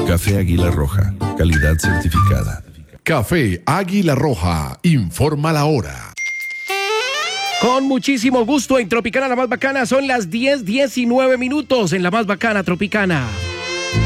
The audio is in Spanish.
Café Águila Roja, calidad certificada. Café Águila Roja, informa la hora. Con muchísimo gusto en Tropicana, la más bacana, son las 10:19 en la más bacana Tropicana.